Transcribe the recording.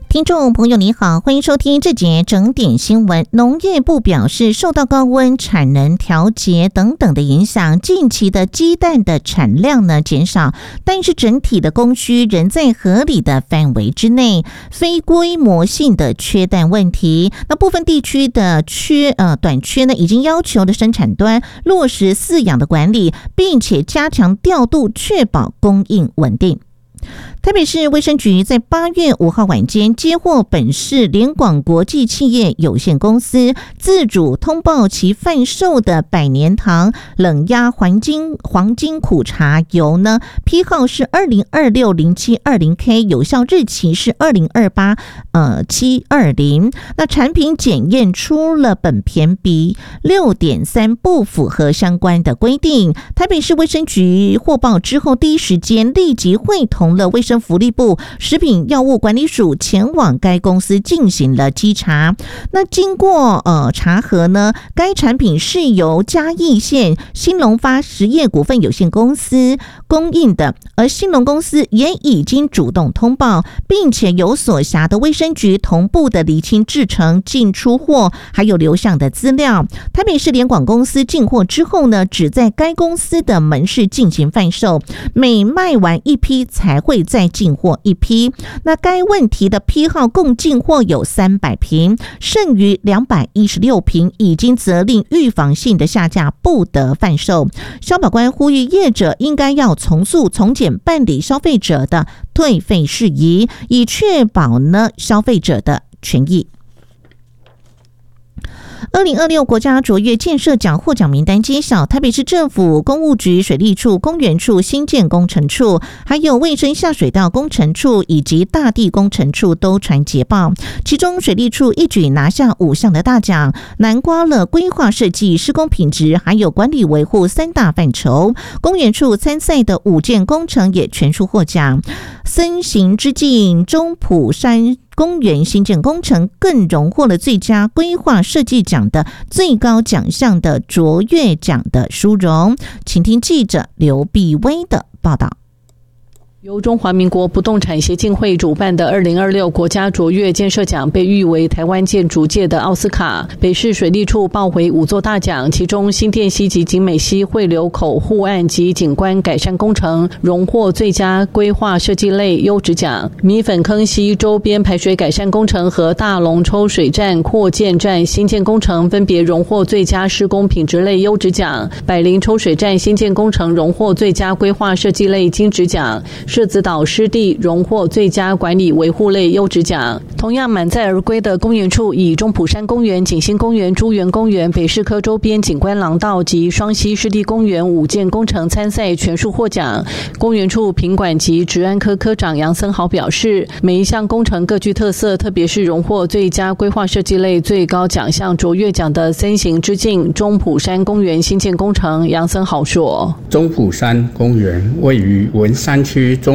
听众朋友你好，欢迎收听这节整点新闻。农业部表示，受到高温、产能调节等等的影响，近期的鸡蛋的产量呢减少，但是整体的供需仍在合理的范围之内，非规模性的缺蛋问题。那部分地区的短缺呢，已经要求的生产端落实饲养的管理，并且加强调度，确保供应稳定。台北市卫生局在8月5号晚间接获本市联广国际企业有限公司自主通报其贩售的百年堂冷压黄金苦茶油呢，批号是20260720K， 有效日期是2028-720。那产品检验出了苯醛比 6.3， 不符合相关的规定。台北市卫生局获报之后，第一时间立即会同了卫生福利部食品药物管理署前往该公司进行了稽查。那经过查核呢，该产品是由嘉义县兴隆发实业股份有限公司供应的，而兴隆公司也已经主动通报，并且由所辖的卫生局同步的厘清制程、进出货还有流向的资料。台北市联广公司进货之后呢，只在该公司的门市进行贩售，每卖完一批才会再进货一批。那该问题的批号共进货有300瓶，剩余216瓶已经责令预防性的下架，不得贩售。消保官呼吁业者应该要从速从简办理消费者的退费事宜，以确保呢消费者的权益。2026国家卓越建设奖获奖名单揭晓，台北市政府公务局水利处、公园处、新建工程处，还有卫生下水道工程处以及大地工程处都传捷报。其中水利处一举拿下5项的大奖，囊括了规划设计、施工品质还有管理维护3大范畴。公园处参赛的5件工程也全数获奖。森行之境中埔山公园新建工程更荣获了最佳规划设计奖的最高奖项的卓越奖的殊荣。请听记者刘碧薇的报道。 由中华民国不动产协进会主办的2026国家卓越建设奖被誉为台湾建筑界的奥斯卡。北市水利处报回5座大奖，其中新店溪及景美溪汇流口护岸及景观改善工程荣获最佳规划设计类优质奖。米粉坑溪周边排水改善工程和大龙抽水站扩建站新建工程分别荣获最佳施工品质类优质奖。百灵抽水站新建工程荣获最佳规划设计类金质奖。社子岛湿地荣获最佳管理维护类优质奖。同样满载而归的公园处以中埔山公园、景兴公园、朱园公园、北市科周边景观廊道及双溪湿地公园5件工程参赛全数获奖。公园处品管及职安科科长杨森豪表示，每一项工程各具特色，特别是荣获最佳规划设计类最高奖项卓越奖的森行之境中埔山公园新建工程。杨森豪说， 中埔山公园位于文山区